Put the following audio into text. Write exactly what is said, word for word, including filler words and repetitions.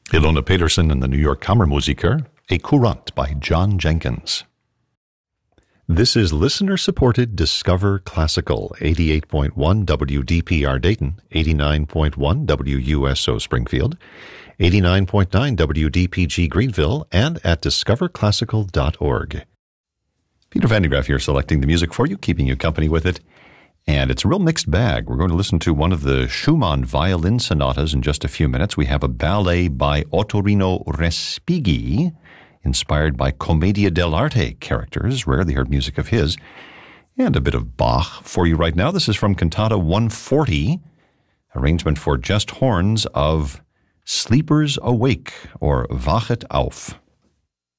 Ilona Peterson and the New York Kammermusiker, A Courant by John Jenkins. This is listener-supported Discover Classical, eighty-eight point one W D P R Dayton, eighty-nine point one W U S O Springfield, eighty-nine point nine W D P G Greenville, and at discover classical dot org. Peter Van de Graaff here selecting the music for you, keeping you company with it. And it's a real mixed bag. We're going to listen to one of the Schumann violin sonatas in just a few minutes. We have a ballet by Ottorino Respighi, inspired by Commedia dell'arte characters, rarely heard music of his, and a bit of Bach for you right now. This is from Cantata one forty, arrangement for just horns of Sleepers Awake, or Wachet auf.